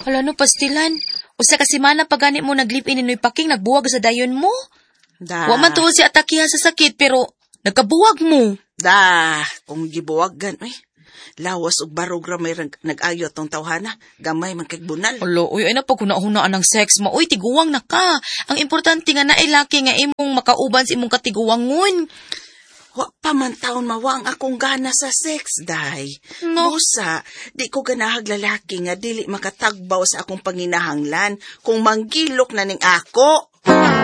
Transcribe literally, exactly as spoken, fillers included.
Hala no, pastilan. Usa ka semana pa gani mo naglip-in inoy paking nagbuwag sa dayon mo. Da. Wa man tuod si atakiha sa sakit pero nagkabuwag mo. Da, kung gibuwagan, eh. Lawas ug barog ra may rag- nag-ayo tong tawhana. Gamay man kay bunal. Alo, uy, ay na pag hunahunaan ng sex mo. Uy, tiguwang na ka. Ang importante nga na ay laki nga imong makauban sa imong katiguwangon. Wa pa man taon mawang akong gana sa sex, day. No. Busa, di ko ganahag lalaki nga dili makatagbaw sa akong panginahanglan kung manggilok na ning ako.